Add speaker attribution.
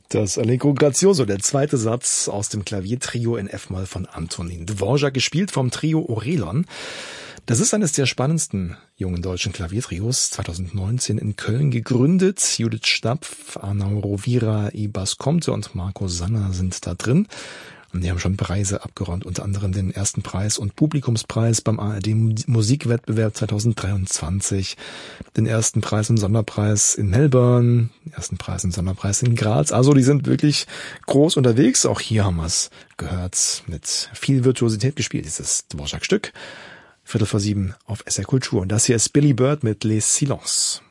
Speaker 1: Das Allegro Grazioso, der zweite Satz aus dem Klaviertrio in F-Moll von Antonin Dvorak, gespielt vom Trio Orelon. Das ist eines der spannendsten jungen deutschen Klaviertrios, 2019 in Köln gegründet. Judith Stapf, Arnau Rovira, Ebas Comte und Marco Sanner sind da drin. Und die haben schon Preise abgeräumt, unter anderem den ersten Preis und Publikumspreis beim ARD Musikwettbewerb 2023, den ersten Preis und Sonderpreis in Melbourne, den ersten Preis und Sonderpreis in Graz. Also die sind wirklich groß unterwegs. Auch hier haben wir es gehört, mit viel Virtuosität gespielt, dieses Dvorak-Stück. 6:45 auf SR Kultur. Und das hier ist Billy Bird mit Les Silences.